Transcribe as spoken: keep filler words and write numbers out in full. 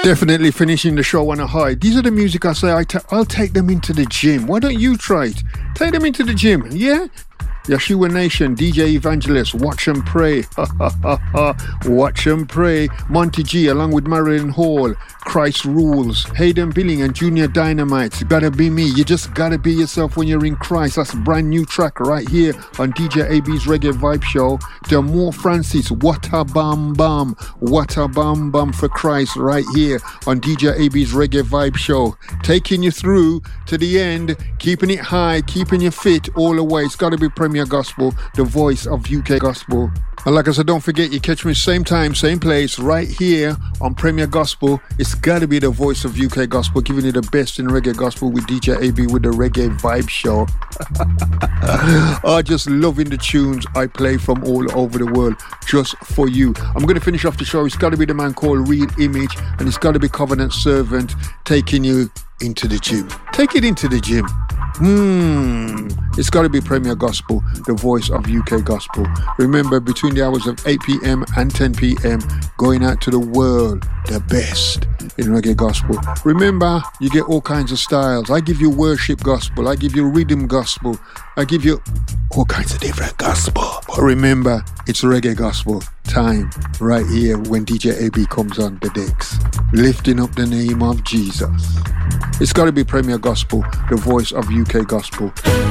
Definitely finishing the show on a high. These are the music I say I ta- I'll take them into the gym. Why don't you try it? Take them into the gym, yeah? Yeshua Nation, D J Evangelist, Watch and Pray. Watch and Pray. Monty G along with Marilyn Hall, Christ Rules, Hayden Billing and Junior Dynamite. Gotta be me. You just gotta be yourself when you're in Christ. That's a brand new track right here on D J A B's Reggae Vibe Show. Delmore Francis, What a Bam Bam. What a Bam Bam for Christ right here on D J A B's Reggae Vibe Show. Taking you through to the end, keeping it high, keeping you fit all the way. It's gotta be Premier Gospel, the voice of U K Gospel. And like I said, don't forget, you catch me same time, same place, right here on Premier Gospel. It's gotta be the voice of U K Gospel, giving you the best in reggae gospel with D J A B with the Reggae Vibe Show. I just loving the tunes I play from all over the world just for you. I'm gonna finish off the show. It's gotta be the man called Real Image, and it's gotta be Covenant Servant taking you into the gym. Take it into the gym. Hmm, it's got to be Premier Gospel, the voice of U K Gospel. Remember, between the hours of eight p.m. and ten p.m, going out to the world, the best in reggae gospel. Remember, you get all kinds of styles. I give you worship gospel, I give you rhythm gospel, I give you all kinds of different gospel. But remember, it's reggae gospel time right here when D J A B comes on the decks, lifting up the name of Jesus. It's got to be Premier Gospel, the voice of U K Gospel.